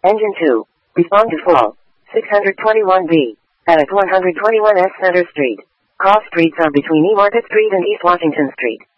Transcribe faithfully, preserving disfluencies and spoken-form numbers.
Engine two. Respond to fall. six twenty-one B. At one twenty-one S Center Street. Cross streets are between E Market Street and East Washington Street.